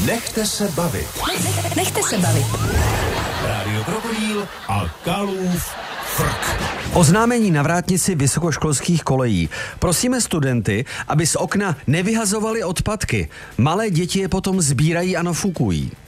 Nechte se bavit. Nechte se bavit. Rádio Krokodýl a Kalův frk. Oznámení na vrátnici vysokoškolských kolejí. Prosíme studenty, aby z okna nevyhazovali odpadky. Malé děti je potom sbírají a nafukují.